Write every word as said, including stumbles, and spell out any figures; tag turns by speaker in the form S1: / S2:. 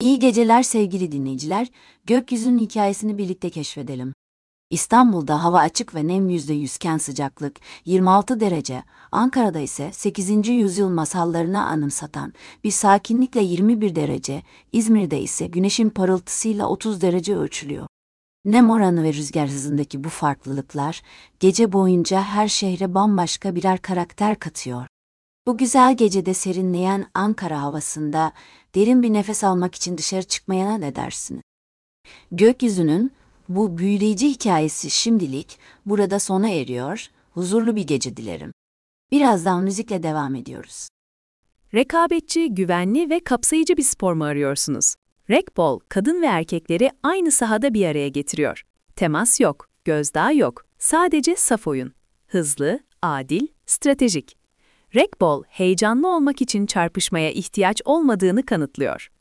S1: İyi geceler sevgili dinleyiciler. Gökyüzünün hikayesini birlikte keşfedelim. İstanbul'da hava açık ve nem yüzde yüzken sıcaklık yirmi altı derece, Ankara'da ise sekizinci yüzyıl masallarını anımsatan bir sakinlikle yirmi bir derece, İzmir'de ise güneşin parıltısıyla otuz derece ölçülüyor. Nem oranı ve rüzgar hızındaki bu farklılıklar, gece boyunca her şehre bambaşka birer karakter katıyor. Bu güzel gecede serinleyen Ankara havasında derin bir nefes almak için dışarı çıkmaya ne dersin? Gökyüzünün bu büyüleyici hikayesi şimdilik burada sona eriyor. Huzurlu bir gece dilerim. Birazdan müzikle devam ediyoruz.
S2: Rekabetçi, güvenli ve kapsayıcı bir spor mu arıyorsunuz? Racquetball, kadın ve erkekleri aynı sahada bir araya getiriyor. Temas yok, gözdağı yok, sadece saf oyun. Hızlı, adil, stratejik. Racquetball, heyecanlı olmak için çarpışmaya ihtiyaç olmadığını kanıtlıyor.